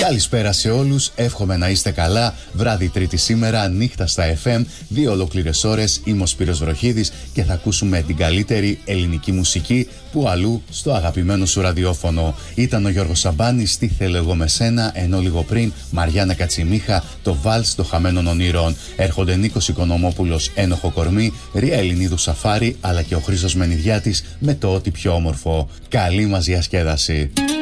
Καλησπέρα σε όλους, εύχομαι να είστε καλά. Βράδυ Τρίτη σήμερα, νύχτα στα FM, 2 ολόκληρες ώρες. Είμαι ο Σπύρος Βροχίδης και θα ακούσουμε την καλύτερη ελληνική μουσική που αλλού στο αγαπημένο σου ραδιόφωνο. Ήταν ο Γιώργος Σαμπάνης, Τι θέλω εγώ με σένα, ενώ λίγο πριν Μαριάννα Κατσιμίχα, το βάλς των χαμένων ονείρων. Έρχονται Νίκος Οικονομόπουλος, Ένοχο κορμί, Ρία Ελληνίδου Σαφάρι, αλλά και ο Χρήστος Μενιδιάτης με το ό,τι πιο όμορφο. Καλή μας διασκέδαση.